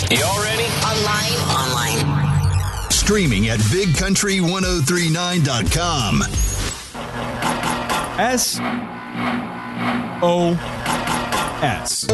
Y'all ready? Online. Streaming at bigcountry1039.com. SOS.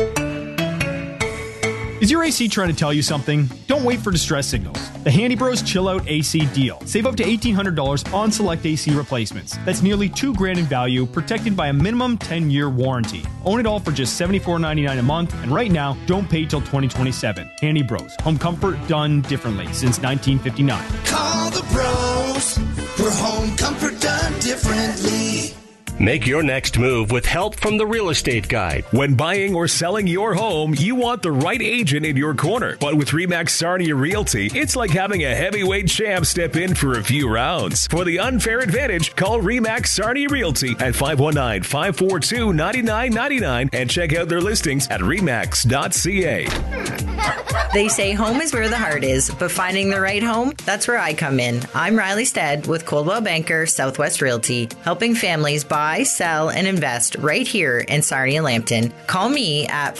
Is your AC trying to tell you something? Don't wait for distress signals. The Handy Bros Chill Out AC deal. Save up to $1,800 on select AC replacements. That's nearly $2,000 in value, protected by a minimum 10-year warranty. Own it all for just $74.99 a month, and right now, don't pay till 2027. Handy Bros. Home comfort done differently since 1959. Call the Bros for home comfort done differently. Make your next move with help from the Real Estate Guide. When buying or selling your home, you want the right agent in your corner. But with RE/MAX Sarnia Realty, it's like having a heavyweight champ step in for a few rounds. For the unfair advantage, call RE/MAX Sarnia Realty at 519-542-9999 and check out their listings at remax.ca. They say home is where the heart is, but finding the right home, that's where I come in. I'm Riley Stead with Coldwell Banker Southwest Realty, helping families buy, sell, and invest right here in Sarnia Lambton. Call me at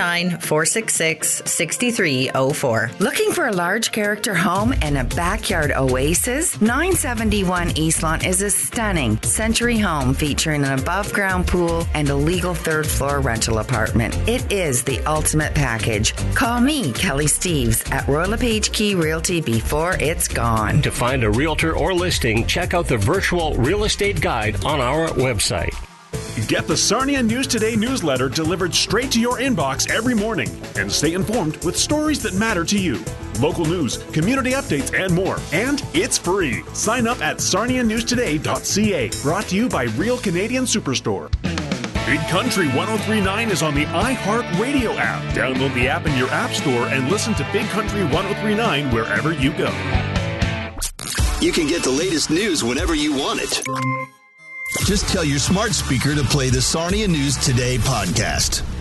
519-466-6304. Looking for a large character home and a backyard oasis? 971 Eastlawn is a stunning century home featuring an above-ground pool and a legal third-floor rental apartment. It is the ultimate package. Call me, Kelly Steves, at Royal LePage Key Realty before it's gone. To find a realtor or listing, check out the virtual real estate guide on our website. Get the Sarnia News Today newsletter delivered straight to your inbox every morning and stay informed with stories that matter to you. Local news, community updates, and more. And it's free. Sign up at sarnianewstoday.ca. Brought to you by Real Canadian Superstore. Big Country 1039 is on the iHeartRadio app. Download the app in your app store and listen to Big Country 1039 wherever you go. You can get the latest news whenever you want it. Just tell your smart speaker to play the Sarnia News Today podcast.